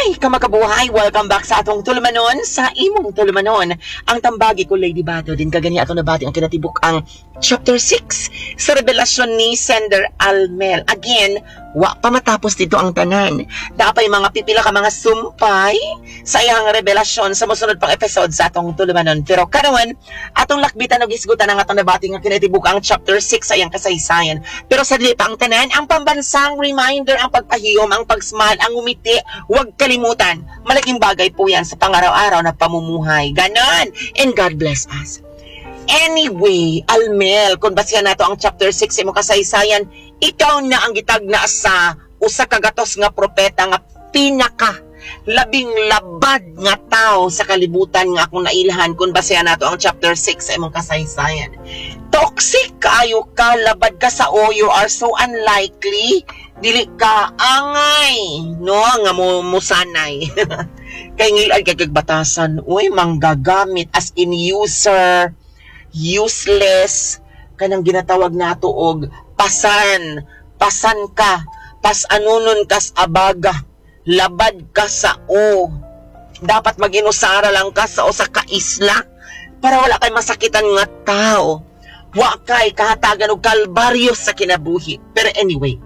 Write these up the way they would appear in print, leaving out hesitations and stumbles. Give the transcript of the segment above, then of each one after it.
Kamakabuhay, welcome back sa atong tulumanon, sa imong tulumanon. Ang tambagi ko, Lady Bato, din kagani atong nabati ang kinatibuk ang chapter 6 sa revelasyon ni Sender Almel. Again, wa pa matapos dito ang tanan. Dapat mga pipila ka mga sumpay sa iyang revelasyon sa musunod pang episode sa atong tulumanon. Pero karon, atong lakbitan og isgutan ang atong nabati nga kinatibuk ang chapter 6 sa iyang kasaysayan. Pero sa dili pa ang tanan, ang pambansang reminder, ang pagpahiyom, ang pagsmile, ang umiti, huwag kalimutan. Malaking bagay po yan sa pangaraw-araw na pamumuhay. Ganon. And God bless us. Anyway, Almel, kung basihan nato ang chapter 6 sa imong kasaysayan, ikaw na ang gitagna sa usa ka gatos nga propeta nga pinaka labing labad nga tao sa kalibutan nga akong nailhan kung basihan nato ang chapter 6 sa imong kasaysayan. Toxic kaayo ka, labad ka sa you are so unlikely, dili ka angay, no, nga musanay. Kay ngilad kay batasan, uy, manggagamit as in user, useless, kanang ginatawag nato og pasan ka, pasanunon kas abaga, labad ka sa dapat maginusara lang ka sa usa ka isla para wala kay masakitan nga tao, wa kay kahatagan og kalbaryo sa kinabuhi. Pero anyway,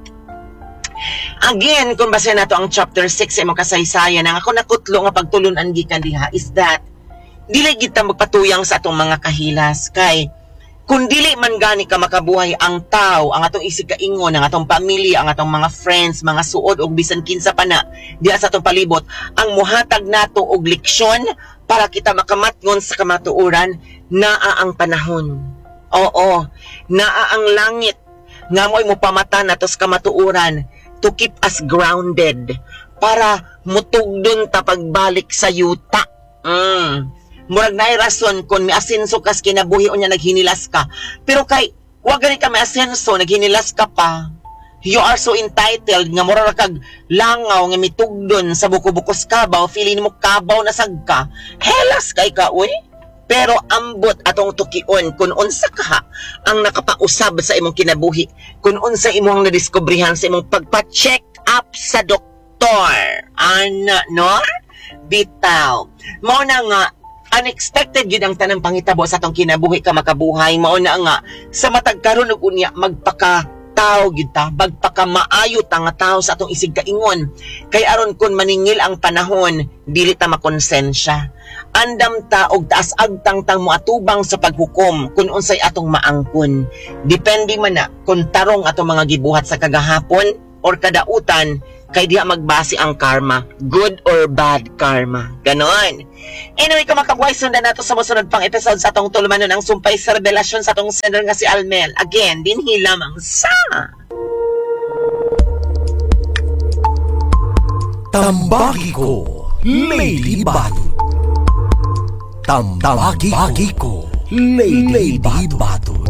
again, kung basahin nato ang chapter 6 sa imong kasaysayan, ang ako nakutlo nga pagtulunan gikan diha is that dili gid ta magpatuyang sa atong mga kahilas, kay kung dili man gani ka makabuhay ang tao, ang atong isig kaingon, ang atong pamilya, ang atong mga friends, mga suod og bisan kinsa pa na diha sa atong palibot, ang muhatag nato og leksyon para kita makamatngon sa kamatuoran, naa ang panahon. Oo, naa ang langit nga mo'y mupamata nato sa kamatuoran to keep us grounded para mutugdon ta pagbalik sa yuta. Murag naay rason kung may asenso kas kinabuhi o niya naghinilas ka. Pero kay, wag gani ka may asenso, naghinilas ka pa. You are so entitled nga murag kag langaw nga mitugdon sa buko-bukos kabaw, feeling mo kabaw na sagka. Helas kay ka, uy. Pero ambot atong tukion kung unsa ka ang nakapausab sa imong kinabuhi, kung unsa imong nadiskubrihan sa imong pagpa-check up sa doktor. Ana, no? Bitaw. Mao na nga, unexpected yun ang tanang pangitabo sa atong kinabuhi ka makabuhay. Mao na nga, sa matag karon ug unya magpakatao gyud ta, magpakamaayo ta nga tao sa atong isig kaingon. Kay aron kun maningil ang panahon, dili ta makonsensya. Andam ta og taas agtang mo atubang sa paghukom kung unsay atong maangkon. Depende man na kung tarong atong mga gibuhat sa kagahapon or kadautan, kay diha magbase ang karma, good or bad karma. Ganon. Anyway, kung makabuhay, sundan nato sa musunod pang episode sa atong tulumanon ang sumpay sa revelasyon sa atong sender nga si Almel. Again, dinhi lamang sa Tambagi ko, Lady Bato. Tambagi ko, Lady Bato.